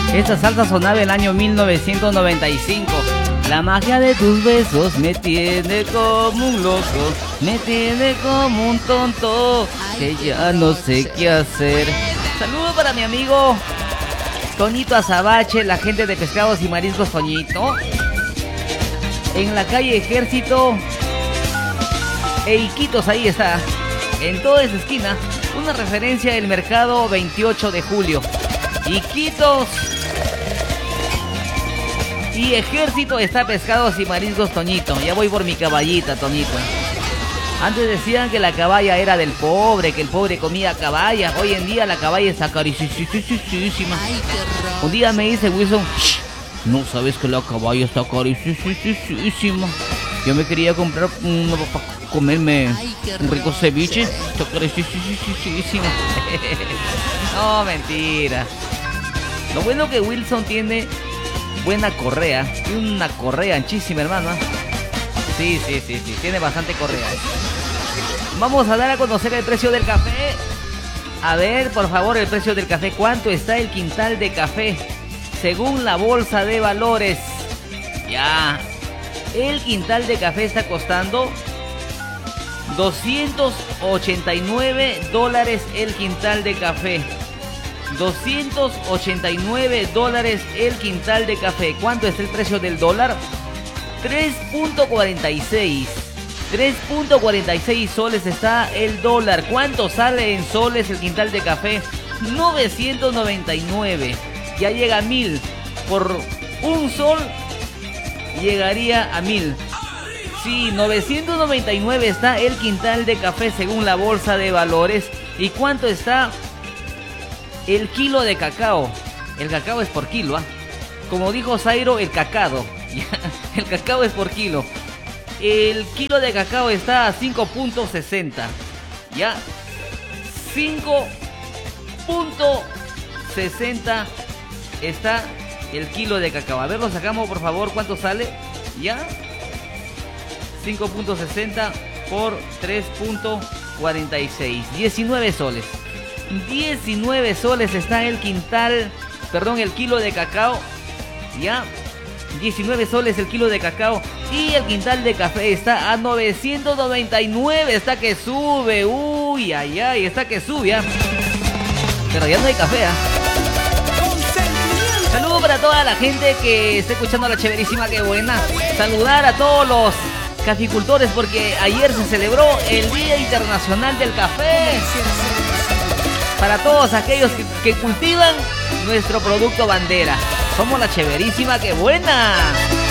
Esta salsa sonaba el año 1995. La magia de tus besos me tiene como un loco, me tiene como un tonto, que ya no sé qué hacer. Saludos para mi amigo Tonito Azabache, la gente de Pescados y Mariscos Toñito. En la calle Ejército e Iquitos, ahí está. En toda esa esquina, una referencia del mercado 28 de julio. Iquitos y Ejército está Pescados y Mariscos Toñito. Ya voy por mi caballita, Toñito. Antes decían que la caballa era del pobre, que el pobre comía caballa. Hoy en día la caballa está carísima. Un día me dice Wilson, no sabes que la caballa está carísima. Yo me quería comprar para comerme un rico ceviche. Está carísima. No, mentira. Lo bueno que Wilson tiene buena correa. Tiene una correa anchísima, hermano. Sí. Tiene bastante correa. Vamos a dar a conocer el precio del café. A ver, por favor, el precio del café. ¿Cuánto está el quintal de café? Según la bolsa de valores. Ya. El quintal de café está costando $289 el quintal de café. $289 el quintal de café. ¿Cuánto es el precio del dólar? 3.46. 3.46 soles está el dólar. ¿Cuánto sale en soles el quintal de café? 999. Ya llega a 1000. Por un sol llegaría a 1000. Sí, 999 está el quintal de café según la bolsa de valores. ¿Y cuánto está el kilo de cacao? El cacao es por kilo, ¿ah? Como dijo Zairo, el cacado. El cacao es por kilo. El kilo de cacao está a 5.60. Ya. 5.60 está el kilo de cacao. A ver, lo sacamos por favor. ¿Cuánto sale? Ya. 5.60 por 3.46. 19 soles. 19 soles está el quintal. Perdón, el kilo de cacao. Ya. 19 soles el kilo de cacao. Y el quintal de café está a 999. Está que sube. Uy, ay, ay. Está que sube, ¿eh? Pero ya no hay café, ¿eh? Saludos para toda la gente que está escuchando la Cheverísima, qué buena. Saludar a todos los caficultores porque ayer se celebró el Día Internacional del Café. Para todos aquellos que cultivan nuestro producto bandera. Somos la Cheverísima, qué buena.